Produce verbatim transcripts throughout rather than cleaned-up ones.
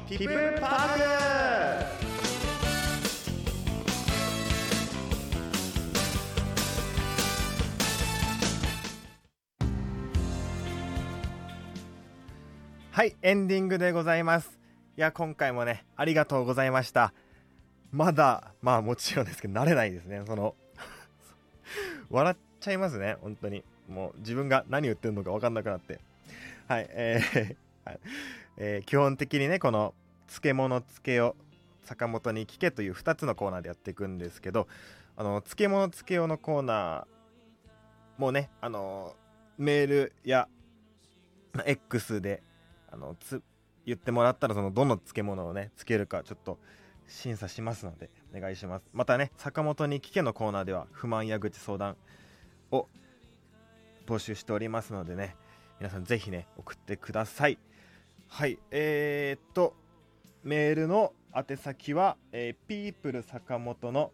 ピプパーク。はい、エンディングでございます。いや、今回もね、ありがとうございました。まだ、まあもちろんですけど、慣れないですね。その、笑っちゃいますね、本当に。もう自分が何言ってるのか分かんなくなって。はい、えーはいえー、基本的にね、この、漬物漬けを坂本に聞けというふたつのコーナーでやっていくんですけど、あの、漬物漬けをのコーナーもね、あの、メールや X で、あのつ言ってもらったら、そのどの漬物をねつけるかちょっと審査しますのでお願いします。またね、坂本に聞けのコーナーでは不満や愚痴相談を募集しておりますのでね、皆さんぜひね送ってください。はい、えー、っとメールの宛先は、えー、ピープル坂本の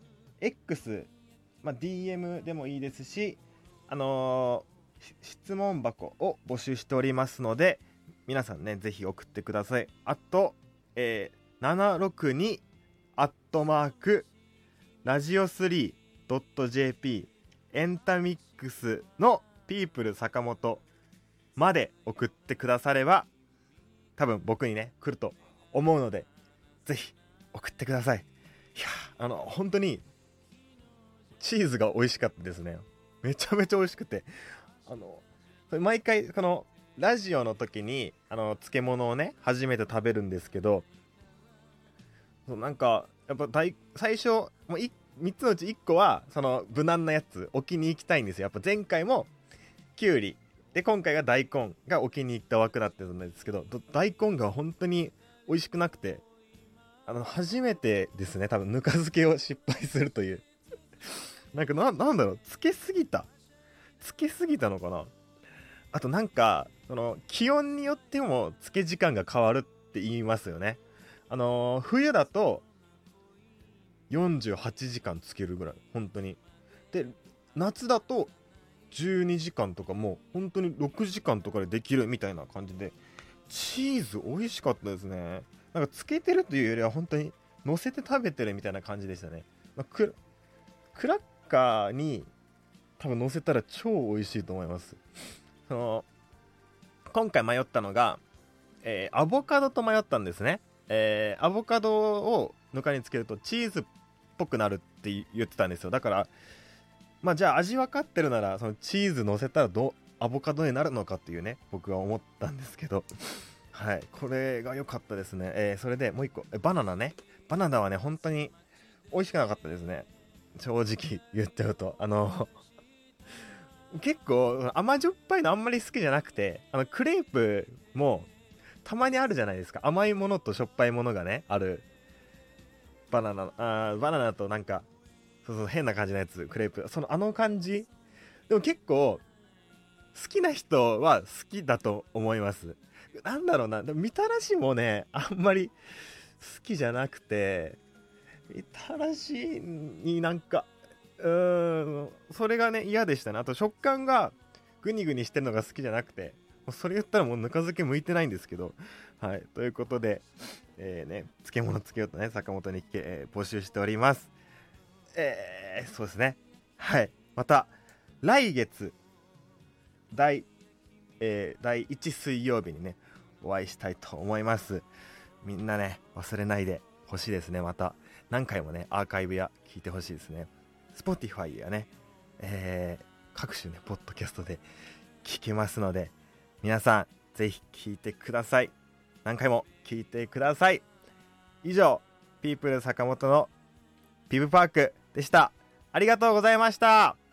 X、まあ、ディーエム でもいいですし、あのー、質問箱を募集しておりますので、皆さんねぜひ送ってください。あと、えー、ななろくにアットマークラジオスリードットジェーピー エンタミックスのピープル坂本まで送ってくだされば、多分僕にね来ると思うので、ぜひ送ってください。いやあの本当にチーズが美味しかったですね。めちゃめちゃ美味しくて、あの毎回このラジオの時にあの漬物をね初めて食べるんですけど、そうなんかやっぱ大最初もういみっつのうちいっこはその無難なやつ置きに行きたいんですよ。やっぱ前回もきゅうりで、今回が大根が置きに行った枠だったんですけど、大根が本当に美味しくなくて、あの初めてですね、多分ぬか漬けを失敗するというなんか な, なんだろう漬けすぎた漬けすぎたのかな。あとなんかその気温によっても漬け時間が変わるって言いますよね。あのー、冬だとよんじゅうはちじかん漬けるぐらい、本当に。で夏だとじゅうにじかんとか、もう本当にろくじかんとかでできるみたいな感じで、チーズ美味しかったですね。なんか漬けてるというよりは本当に乗せて食べてるみたいな感じでしたね。まあ、ク, クラッカーに多分乗せたら超美味しいと思います。その今回迷ったのが、えー、アボカドと迷ったんですね。えー、アボカドをぬかにつけるとチーズっぽくなるって言ってたんですよ。だからまあじゃあ味分かってるならそのチーズ乗せたらどアボカドになるのかっていうね、僕は思ったんですけどはい、これが良かったですね。えー、それでもう一個、えバナナね。バナナはね本当に美味しくなかったですね、正直言っちゃうと。あの結構甘じょっぱいのあんまり好きじゃなくて、あのクレープもたまにあるじゃないですか、甘いものとしょっぱいものがねあるバナナ。あバナナとなんかそうそう変な感じのやつ、クレープ、そのあの感じ。でも結構好きな人は好きだと思います。なんだろうな、でもみたらしもねあんまり好きじゃなくて、みたらしになんかうーんそれがね嫌でしたね。あと食感がグニグニしてるのが好きじゃなくて、もうそれ言ったらもうぬか漬け向いてないんですけど。はい、ということで、えー、ね漬物つけようとね坂本に聞け、えー、募集しております。えー、そうですね。はい、また来月第、えー、だいいち水曜日にねお会いしたいと思います。みんなね忘れないでほしいですね。また何回もねアーカイブや聞いてほしいですね。 Spotify やね、えー、各種ねポッドキャストで聞けますので、皆さんぜひ聞いてください。何回も聞いてください。以上、ピープル坂本のピブパークでした。ありがとうございました。